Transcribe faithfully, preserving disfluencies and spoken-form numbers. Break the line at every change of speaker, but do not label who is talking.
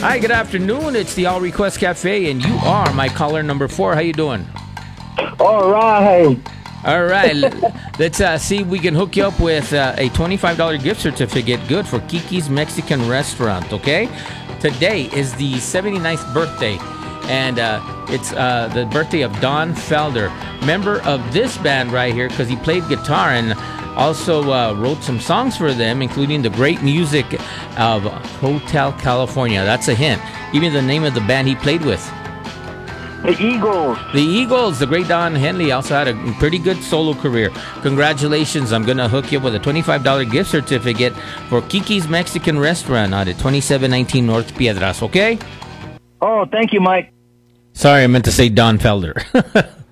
Hi, good afternoon. It's the All Request Cafe, and you are my caller number four. How you doing?
All right.
All right. Let's uh, see if we can hook you up with uh, a twenty-five dollars gift certificate, good for Kiki's Mexican Restaurant, okay? Today is the seventy-ninth birthday, and uh, it's uh, the birthday of Don Felder, member of this band right here, because he played guitar and also uh, wrote some songs for them, including the great music of Hotel California. That's a hint. Even the name of the band he played with.
The Eagles.
The Eagles, the great Don Henley, also had a pretty good solo career. Congratulations. I'm going to hook you up with a twenty-five dollars gift certificate for Kiki's Mexican Restaurant out at twenty-seven nineteen North Piedras, okay?
Oh, thank you, Mike.
Sorry, I meant to say Don Felder.